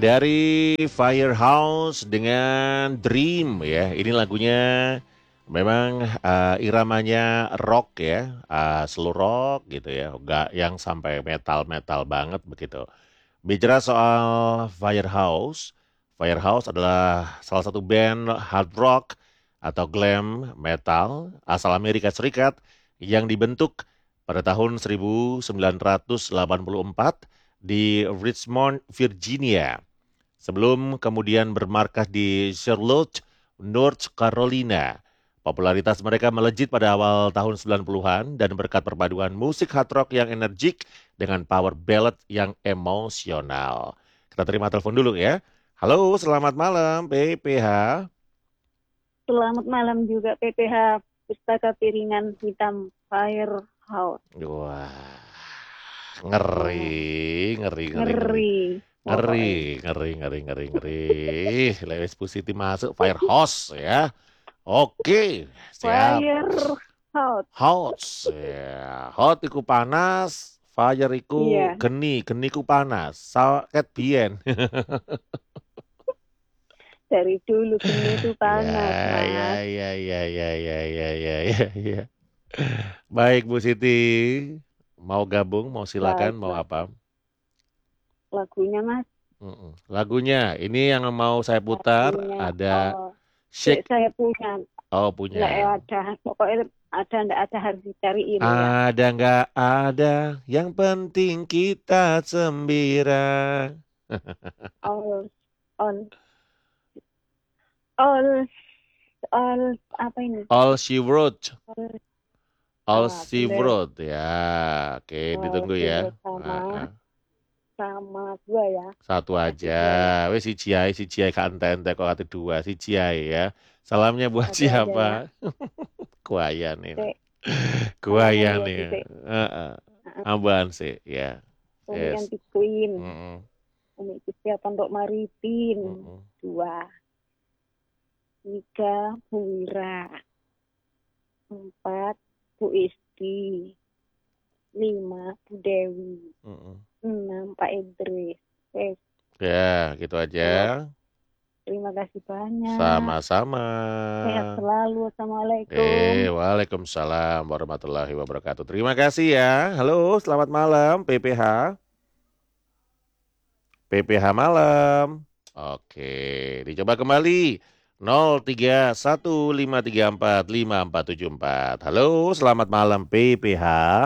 Dari Firehouse dengan Dream ya. Ini lagunya memang iramanya rock ya, slow rock gitu ya. Enggak yang sampai metal-metal banget begitu. Bicara soal Firehouse, Firehouse adalah salah satu band hard rock atau glam metal asal Amerika Serikat yang dibentuk pada tahun 1984 di Richmond, Virginia. Sebelum kemudian bermarkas di Charlotte, North Carolina. Popularitas mereka melejit pada awal tahun 90-an dan berkat perpaduan musik hard rock yang energik dengan power ballad yang emosional. Kita terima telepon dulu ya. Halo, selamat malam PPH. Selamat malam juga PPH Pustaka Piringan Hitam Firehouse. Wah, ngeri. Ngeri. Ngeri. Lewis positif masuk Firehouse ya. Oke, siap. Firehouse. Hot, ya. Hot iku panas, fire iku Iya. geni ku panas. Saket bien. Dari dulu geni itu panas, Mas. Ya. Baik Bu Siti, mau gabung, mau silakan, mau Baiklah. apa? Lagunya, Mas. Lagunya, ini yang mau saya putar Lagunya, ada Shake. saya punya. Oh, Nggak punya. ada. Pokoknya nggak ada harus dicariin ya. Ada nggak ada, yang penting kita gembira. All, all, all, all, apa ini? All She Wrote. All She bener. Wrote ya. Oke, ditunggu ya. Sama dua ya. Satu aja. Wes si Ciai kanten kok kata dua si Ciai ya. Salamnya buat Satu siapa? aja Kuayan ya. ini. Kuayan nih. Amban sih ya. Umi anti Queen. Umi siapa untuk Maritin. 2. 3 Bu Wira. 4 Bu Isti. 5 Bu Dewi. 6 Pak Idris. Ya, gitu aja. Terima kasih banyak. Sama-sama. Sehat selalu. Assalamualaikum. Waalaikumsalam warahmatullahi wabarakatuh. Terima kasih ya. Halo, selamat malam PPH. PPH malam. Oke, dicoba kembali. 0315345474. Halo, selamat malam PPH.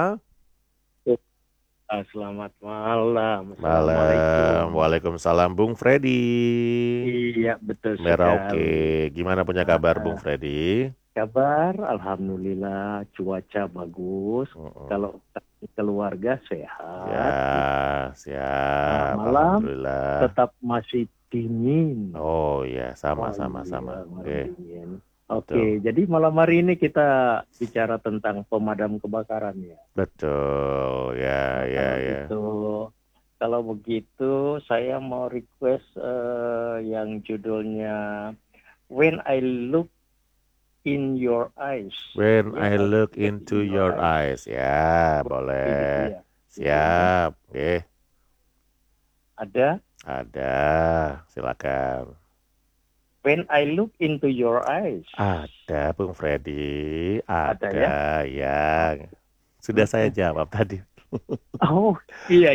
Selamat malam. Malam. Waalaikumsalam Bung Freddy. Iya, betul Merauke. Gimana punya kabar Bung Freddy? Kabar alhamdulillah cuaca bagus. Kalau keluarga sehat. Ya, siap. Malam Alhamdulillah. tetap masih dingin. Oh ya, sama. Oke, jadi malam hari ini kita bicara tentang pemadam kebakaran ya. Betul, ya. Kalau begitu, saya mau request yang judulnya When I Look in Your Eyes. When I Look into Your Eyes, ya boleh. Siap, oke. Ada, silakan. When I Look into Your Eyes. Ada, Bung Freddy. Ada ya. Sudah saya jawab tadi. Oh, iya.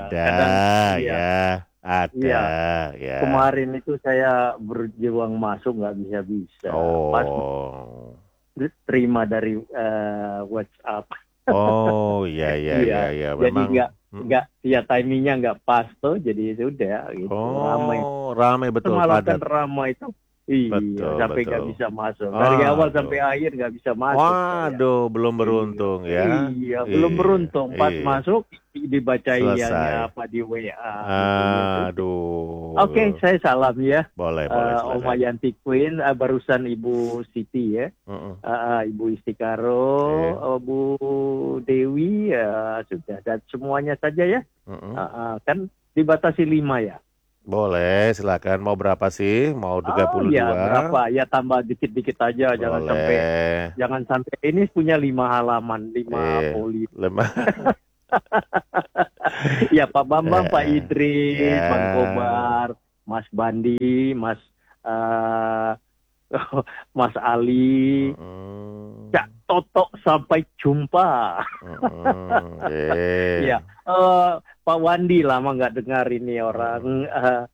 Ada, ya. Kemarin itu saya berjuang masuk nggak bisa. Pas terima dari WhatsApp. Oh, iya. Memang. Jadi nggak, ya timingnya nggak pas tuh, jadi sudah gitu. Ramai betul. Semalam kan ramai itu. Iya, sampai nggak bisa masuk. Dari awal sampai akhir nggak bisa masuk. Waduh, belum beruntung ya. Iya, belum beruntung. Pas masuk dibacain apa di WA. Aduh. Oke, saya salam ya. Boleh. Oma Yanti Queen, barusan Ibu Siti ya. Ibu Istikaro, Bu Dewi, sudah. Dan semuanya saja ya. Kan dibatasi 5 ya. Boleh, silakan. Mau berapa sih? Mau 32? Ya, berapa? Ya tambah dikit-dikit aja. Boleh. Jangan sampai ini punya 5 halaman, 5 poli. Ya, Pak Bambang, Pak Idris, Bang Kobar, Mas Bandi, Mas Mas Ali, Cak Toto, sampai jumpa. Ya, Pak Wandi lama nggak dengar ini orang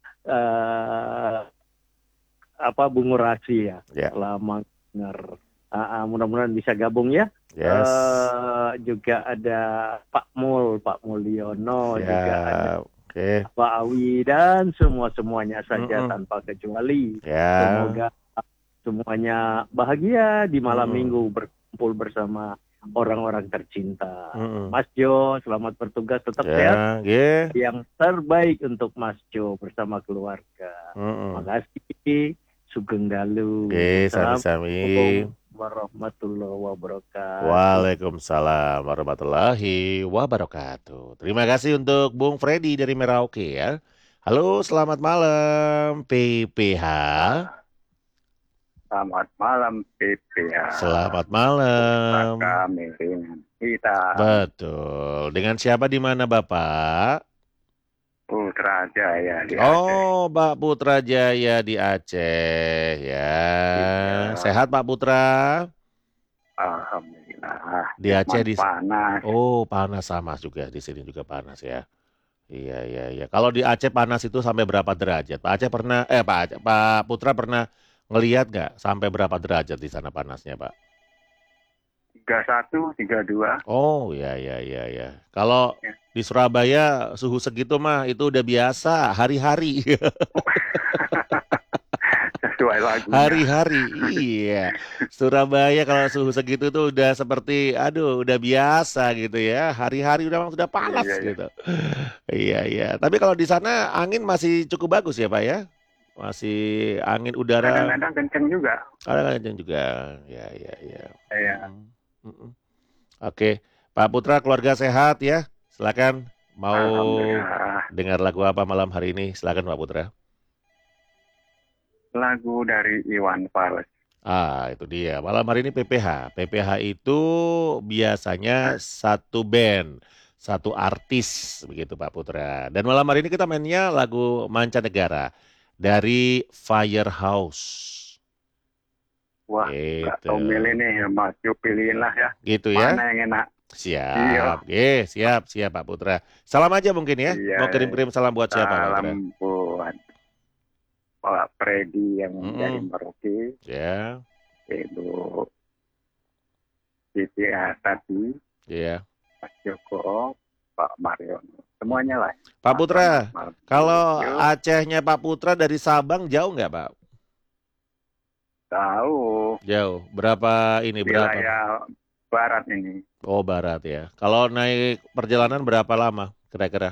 Bung Ngurasi ya. Lama dengar. Mudah-mudahan bisa gabung ya. Yes. Juga ada Pak Mulyono, juga ada Pak Awi dan semuanya saja tanpa kecuali. Semoga semuanya bahagia di malam minggu berkumpul bersama orang-orang tercinta. Mas Jo, selamat bertugas, tetap sehat. Yang terbaik untuk Mas Jo bersama keluarga. Makasih. Sugeng Dalu. Sami-sami. Warahmatullahi wabarakatuh. Waalaikumsalam warahmatullahi wabarakatuh. Terima kasih untuk Bung Freddy dari Merauke ya. Halo, selamat malam PPH. Selamat malam PPH. Selamat malam. Kami dengan kita. Betul. Dengan siapa di mana Bapak? Putra Jaya di Aceh. Oh, Pak Putra Jaya di Aceh ya. Sehat Pak Putra? Alhamdulillah. Di Aceh di panas. Oh, panas sama juga di sini juga panas ya. Iya. Kalau di Aceh panas itu sampai berapa derajat? Pak Putra pernah ngelihat nggak sampai berapa derajat di sana panasnya, Pak? 31, 32. Oh, ya. Kalau di Surabaya suhu segitu mah itu udah biasa hari-hari. Sesuai lagunya. Hari-hari, iya. Surabaya kalau suhu segitu tuh udah seperti, udah biasa gitu ya. Hari-hari sudah panas gitu. Iya. Tapi kalau di sana angin masih cukup bagus ya Pak ya? Masih angin udara. Kadang-kadang kenceng juga. Kadang-kadang kenceng juga. Ya. Iya. Oke, Pak Putra, keluarga sehat ya. Silakan mau dengar lagu apa malam hari ini? Silakan Pak Putra. Lagu dari Iwan Fals. Itu dia. Malam hari ini PPH. PPH itu biasanya satu band, satu artis begitu Pak Putra. Dan malam hari ini kita mainnya lagu mancanegara dari Firehouse. Wah, nggak tahu milih nih, Mas Jo pilihin lah ya. Gitu ya. Mana yang enak? Siap. Siap Pak Putra. Salam aja mungkin ya. Mau kirim-kirim salam buat siapa Pak Putra? Salam buat Pak Freddy yang dari Merauke. Ya. Ibu Siti Tati. Ya. Pak Joko, Pak Mariono. Semuanya lah. Pak Putra, kalau Acehnya Pak Putra dari Sabang jauh nggak Pak? Tahu. Jauh. Berapa ini? Wilayah barat ini. Oh, barat ya. Kalau naik perjalanan berapa lama kira-kira?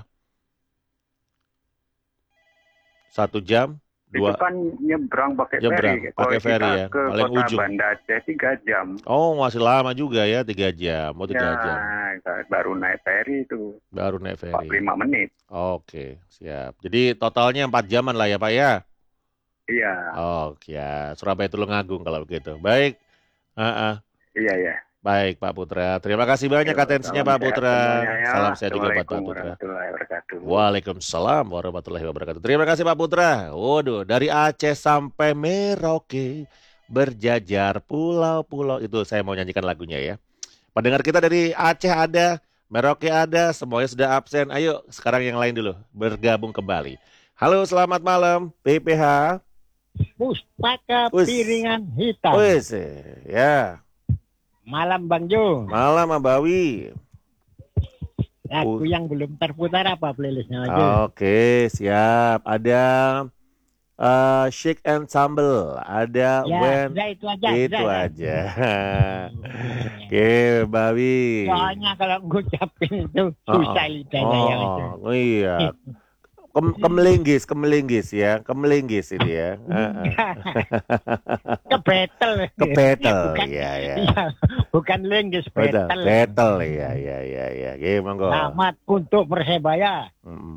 1 jam? 2? Itu kan nyebrang pakai ferry. Pakai ferry ya. Paling ujung. Banda Aceh 3 jam. Oh, masih lama juga ya 3 jam. Oh, 3 jam. Baru naik ferry itu. 45 menit. Oke, siap. Jadi totalnya 4 jaman lah ya Pak ya? Iya. Oke, ya. Surabaya Tulungagung kalau begitu. Baik. Iya. Baik Pak Putra. Terima kasih banyak atensinya Pak Putra. Salam sehat juga buat Pak Putra. Waalaikumsalam warahmatullahi wabarakatuh. Terima kasih Pak Putra. Waduh, dari Aceh sampai Merauke berjajar pulau-pulau. Itu saya mau nyanyikan lagunya ya. Pendengar kita dari Aceh ada, Merauke ada, semuanya sudah absen. Ayo sekarang yang lain dulu bergabung kembali. Halo, selamat malam PPH. Pustaka Piringan Hitam. Ya. Malam Bang Jo. Malam Abawi. Lagu yang belum terputar apa playlistnya lagi? Oke, siap. Ada Shake and Sambal. Ada itu aja. Oke, Bawi. Soalnya kalau ngucapin itu susah lidahnya ya. Oh iya. Kemelinggis ya, kemelinggis ini ya. Kebetel, ya. Bukan linggis, betel. Betel, ya. Gimana? Selamat untuk Persebaya.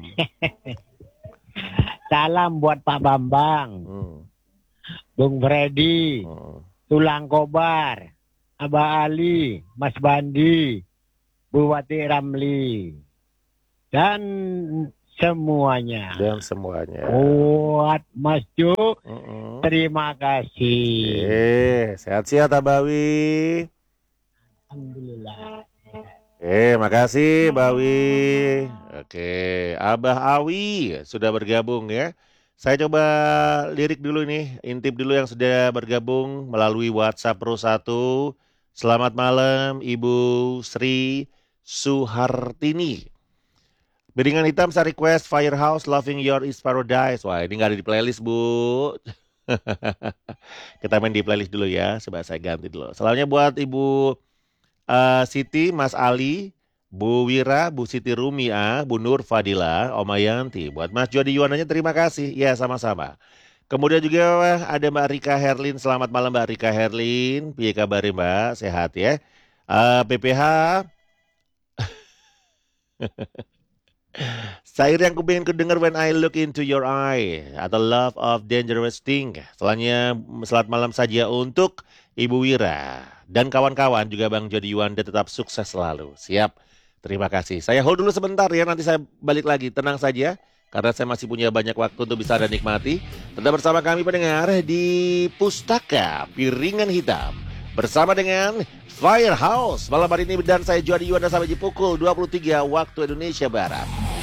Salam buat Pak Bambang, Bung Freddy, Tulang Kobar, Abah Ali, Mas Bandi, Bu Wati Ramli, dan semuanya. Dan semuanya. Buat Mas Jo, terima kasih. Sehat-sehat Abawi. Alhamdulillah. Makasih Bawi. Oke, Abah Awi sudah bergabung ya. Saya coba lirik dulu nih, intip dulu yang sudah bergabung melalui WhatsApp Pro 1. Selamat malam Ibu Sri Suhartini. Biringan hitam saya request Firehouse Loving Your Is Paradise. Wah, ini nggak ada di playlist Bu. Kita main di playlist dulu ya. Coba saya ganti dulu. Salamnya buat Ibu Siti, Mas Ali, Bu Wira, Bu Siti Rumia, Bu Nur Fadila, Om Ayanti. Buat Mas Jody Yuwananya terima kasih. Ya sama-sama. Kemudian juga ada Mbak Rika Herlin. Selamat malam Mbak Rika Herlin. Piye kabar Mbak? Sehat ya. PPH. Sair yang kupingin kudengar when I look into your eye atau Love of Dangerous Thing. Selanjutnya selamat malam saja untuk Ibu Wira dan kawan-kawan juga Bang Jody Yuwanda tetap sukses selalu. Siap. Terima kasih. Saya hold dulu sebentar ya, nanti saya balik lagi. Tenang saja karena saya masih punya banyak waktu untuk bisa Anda nikmati. Tetap bersama kami pendengar di Pustaka Piringan Hitam bersama dengan Firehouse malam hari ini dan saya Jody Yuwanda sampai di pukul 23 waktu Indonesia Barat.